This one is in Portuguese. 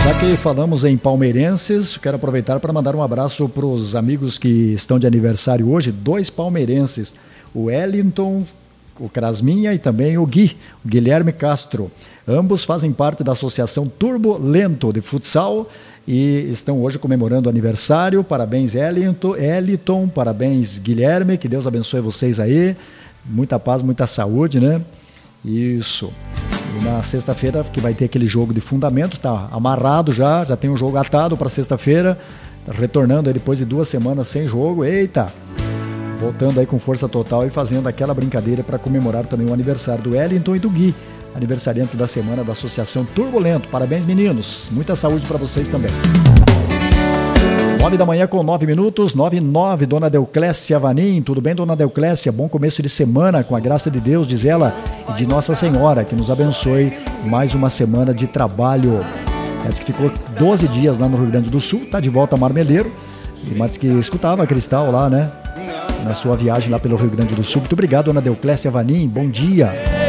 Já que falamos em palmeirenses, quero aproveitar para mandar um abraço para os amigos que estão de aniversário hoje, 2 palmeirenses, o Wellington, o Crasminha e também o Guilherme Castro. Ambos fazem parte da Associação Turbulento de Futsal e estão hoje comemorando o aniversário. Parabéns, Eliton, parabéns, Guilherme, que Deus abençoe vocês aí. Muita paz, muita saúde, né? Isso. E na sexta-feira que vai ter aquele jogo de fundamento, tá amarrado já tem um jogo atado para sexta-feira, retornando aí depois de 2 semanas sem jogo, eita, voltando aí com força total e fazendo aquela brincadeira para comemorar também o aniversário do Wellington e do Gui, aniversariantes da semana da Associação Turbulento. Parabéns, meninos, muita saúde para vocês também. 9 da manhã com 9 minutos, 9:09, dona Deuclécia Vanim. Tudo bem, dona Deuclécia? Bom começo de semana, com a graça de Deus, diz ela, e de Nossa Senhora, que nos abençoe mais uma semana de trabalho. Ela disse que ficou 12 dias lá no Rio Grande do Sul, está de volta a Marmeleiro, mas disse que escutava a Cristal lá, né? Na sua viagem lá pelo Rio Grande do Sul. Muito obrigado, dona Deuclécia Vanim, bom dia.